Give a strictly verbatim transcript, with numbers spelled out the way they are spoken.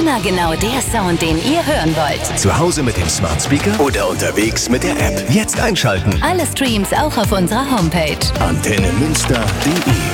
Immer genau der Sound, den ihr hören wollt. Zu Hause mit dem Smart Speaker oder unterwegs mit der App. Jetzt einschalten. Alle Streams auch auf unserer Homepage. antenne münster punkt de